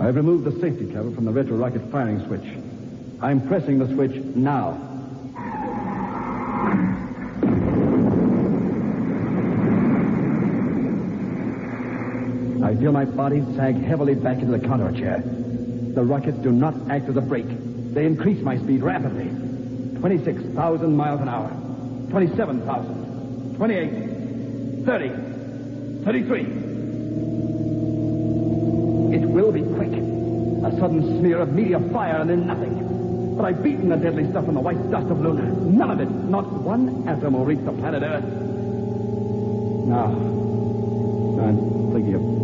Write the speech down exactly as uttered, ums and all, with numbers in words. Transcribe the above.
I've removed the safety cover from the retro-rocket firing switch. I'm pressing the switch now. I feel my body sag heavily back into the contour chair. The rockets do not act as a brake. They increase my speed rapidly. twenty-six thousand miles an hour. twenty-seven thousand. twenty-eight. thirty. thirty-three. It will be quick. A sudden smear of meteor fire and then nothing. But I've beaten the deadly stuff in the white dust of Luna. None of it, not one atom will reach the planet Earth. Now, I'm thinking of